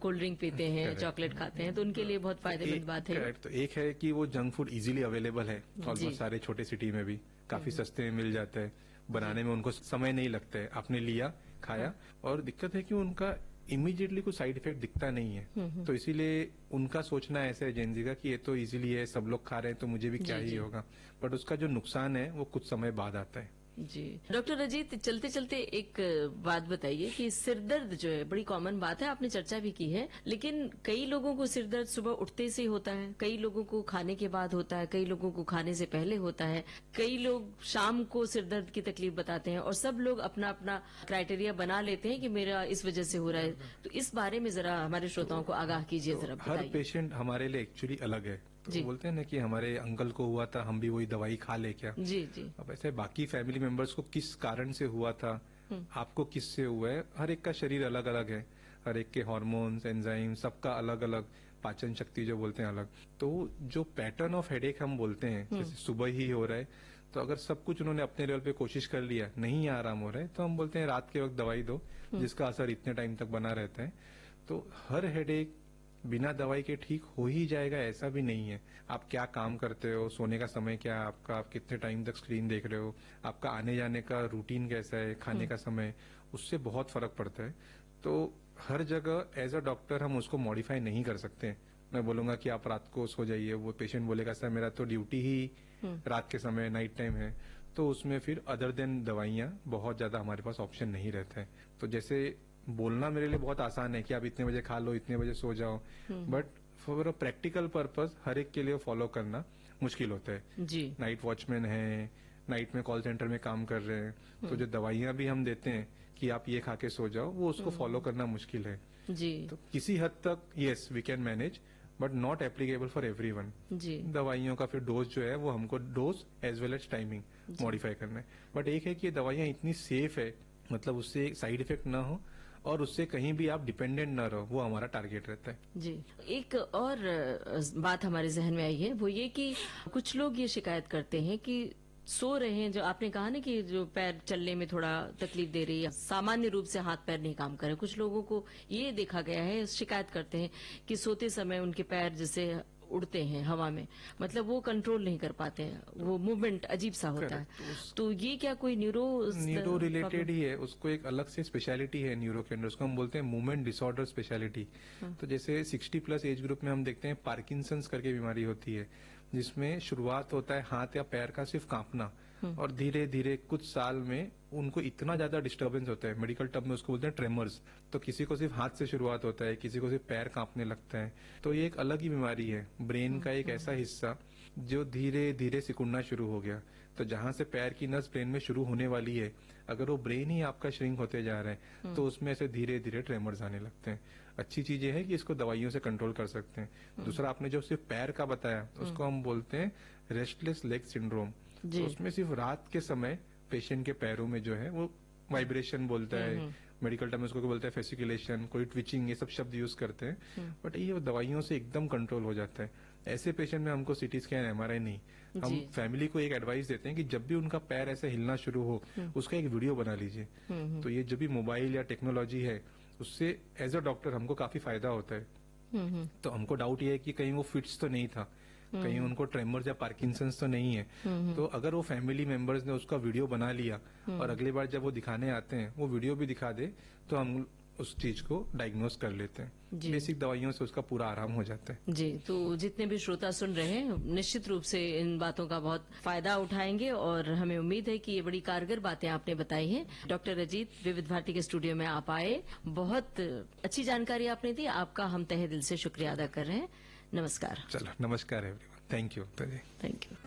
Cold drink पीते हैं, chocolate खाते हैं, तो उनके लिए बहुत फायदेमंद बात है। तो एक है कि वो जंक फूड इजीली अवेलेबल है ऑलमोस्ट सारे छोटे सिटी में भी, काफी सस्ते में मिल जाता है, बनाने में उनको समय नहीं लगता है, आपने लिया खाया, और दिक्कत है कि उनका इमीडिएटली कोई साइड इफेक्ट दिखता नहीं है। तो इसीलिए उनका सोचना ऐसा है जेनजी का कि ये तो इजीली है, सब लोग खा रहे हैं तो मुझे भी क्या ही होगा, बट उसका जो नुकसान है वो कुछ समय बाद आता है। जी डॉक्टर अजीत, चलते चलते एक बात बताइए कि सिरदर्द जो है बड़ी कॉमन बात है, आपने चर्चा भी की है, लेकिन कई लोगों को सिरदर्द सुबह उठते से होता है, कई लोगों को खाने के बाद होता है, कई लोगों को खाने से पहले होता है, कई लोग शाम को सिरदर्द की तकलीफ बताते हैं, और सब लोग अपना अपना क्राइटेरिया बना लेते हैं कि मेरा इस वजह से हो रहा है। तो इस बारे में जरा हमारे श्रोताओं को आगाह कीजिए जरा। हर पेशेंट हमारे लिए एक्चुअली अलग है। तो बोलते हैं ना कि हमारे अंकल को हुआ था, हम भी वही दवाई खा ले क्या। जी जी। अब ऐसे बाकी फैमिली मेंबर्स को किस कारण से हुआ था, आपको किस से हुआ है, हर एक का शरीर अलग अलग है, हर एक के हार्मोन्स, एंजाइम सबका अलग अलग, पाचन शक्ति जो बोलते हैं अलग। तो जो पैटर्न ऑफ हेडेक हम बोलते हैं, जैसे सुबह ही हो रहा है, तो अगर सब कुछ उन्होंने अपने लेवल पे कोशिश कर लिया, नहीं आराम हो रहा है, तो हम बोलते हैं रात के वक्त दवाई दो, जिसका असर इतने टाइम तक बना रहता है। तो हर हेडेक बिना दवाई के ठीक हो ही जाएगा ऐसा भी नहीं है। आप क्या काम करते हो, सोने का समय क्या है आपका, आप कितने टाइम तक स्क्रीन देख रहे हो, आपका आने जाने का रूटीन कैसा है, खाने का समय, उससे बहुत फर्क पड़ता है। तो हर जगह एज अ डॉक्टर हम उसको मॉडिफाई नहीं कर सकते। मैं बोलूंगा कि आप रात को सो जाइए, वो पेशेंट बोलेगा सर मेरा तो ड्यूटी ही रात के समय नाइट टाइम है, तो उसमें फिर अदर देन दवाइयां बहुत ज्यादा हमारे पास ऑप्शन नहीं रहता है। तो जैसे बोलना मेरे लिए बहुत आसान है कि आप इतने बजे खा लो, इतने बजे सो जाओ, but for a practical purpose हर एक के लिए फॉलो करना मुश्किल होता है। जी। नाइट वॉचमैन है, नाइट में कॉल सेंटर में काम कर रहे हैं, तो जो दवाइयां भी हम देते हैं कि आप ये खा के सो जाओ, वो उसको फॉलो करना मुश्किल है। जी। तो किसी हद तक yes we can manage, but not applicable for everyone. जी। दवाइयों का फिर डोज जो है वो हमको dose as well as timing modify करना है। बट एक है कि ये दवाइयां इतनी सेफ है, मतलब उससे साइड इफेक्ट ना हो और उससे कहीं भी आप डिपेंडेंट ना रहो, वो हमारा टारगेट रहता है। जी। एक और बात हमारे जहन में आई है, वो ये कि कुछ लोग ये शिकायत करते हैं कि सो रहे हैं, जो आपने कहा ना कि जो पैर चलने में थोड़ा तकलीफ दे रही है, सामान्य रूप से हाथ पैर नहीं काम कर रहे, कुछ लोगों को ये देखा गया है, शिकायत करते हैं कि सोते समय उनके पैर जैसे उड़ते हैं हवा में, मतलब वो कंट्रोल नहीं कर पाते हैं, वो मूवमेंट अजीब सा होता है। तो ये क्या कोई न्यूरो रिलेटेड ही है, उसको एक अलग से स्पेशलिटी है न्यूरो के अंदर, उसको हम बोलते हैं मूवमेंट डिसऑर्डर स्पेशलिटी। तो जैसे 60+ एज ग्रुप में हम देखते हैं पार्किंसंस करके बीमारी होती है, जिसमें शुरुआत होता है हाथ या पैर का सिर्फ कांपना, और धीरे धीरे कुछ साल में उनको इतना ज्यादा डिस्टर्बेंस होता है, मेडिकल टर्म में उसको बोलते हैं ट्रेमर्स। तो किसी को सिर्फ हाथ से शुरुआत होता है, किसी को सिर्फ पैर कांपने लगता है। तो ये एक अलग ही बीमारी है, ब्रेन का एक ऐसा हिस्सा जो धीरे धीरे सिकुड़ना शुरू हो गया। तो जहां से पैर की नस ब्रेन में शुरू होने वाली है, अगर वो ब्रेन ही आपका श्रिंक होते जा रहा है, तो उसमें से धीरे धीरे ट्रेमर्स आने लगते हैं। अच्छी चीज ये है कि इसको दवाइयों से कंट्रोल कर सकते हैं। दूसरा, आपने जो सिर्फ पैर का बताया, उसको हम बोलते हैं रेस्टलेस लेग सिंड्रोम। तो उसमें सिर्फ रात के समय पेशेंट के पैरों में जो है वो वाइब्रेशन बोलता है, मेडिकल टर्म में उसको बोलता है फेसिकुलेशन, कोई ट्विचिंग, ये सब शब्द यूज करते हैं, बट ये दवाइयों से एकदम कंट्रोल हो जाता है। ऐसे पेशेंट में हमको सीटी स्कैन, एमआरआई नहीं, हम फैमिली को एक एडवाइस देते हैं कि जब भी उनका पैर ऐसे हिलना शुरू हो, उसका एक वीडियो बना लीजिए। तो ये जो भी मोबाइल या टेक्नोलॉजी है, उससे एज अ डॉक्टर हमको काफी फायदा होता है। तो हमको डाउट ये है कि कहीं वो फिट्स तो नहीं था, कहीं उनको ट्रेमर्स या पार्किंसंस तो नहीं है। तो अगर वो फैमिली मेंबर्स ने उसका वीडियो बना लिया और अगली बार जब वो दिखाने आते हैं वो वीडियो भी दिखा दे, तो हम उस चीज को डायग्नोज कर लेते हैं। बेसिक दवाइयों से उसका पूरा आराम हो जाता है। जी। तो जितने भी श्रोता सुन रहे हैं, निश्चित रूप से इन बातों का बहुत फायदा उठाएंगे, और हमें उम्मीद है कि ये बड़ी कारगर बातें आपने बताई हैं। डॉक्टर अजीत, विविध भारती के स्टूडियो में आप आए, बहुत अच्छी जानकारी आपने दी, आपका हम तहे दिल से शुक्रिया अदा कर रहे हैं। नमस्कार। चलो, नमस्कार everyone, thank you. Thank you.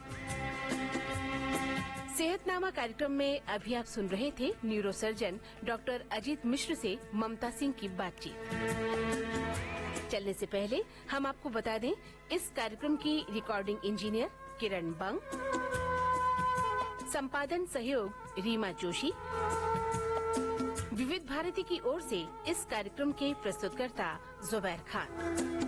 सेहतनामा कार्यक्रम में अभी आप सुन रहे थे न्यूरोसर्जन डॉक्टर अजीत मिश्र से ममता सिंह की बातचीत। चलने से पहले हम आपको बता दें, इस कार्यक्रम की रिकॉर्डिंग इंजीनियर किरण बंग, संपादन सहयोग रीमा जोशी, विविध भारती की ओर से इस कार्यक्रम के प्रस्तुतकर्ता जुबैर खान।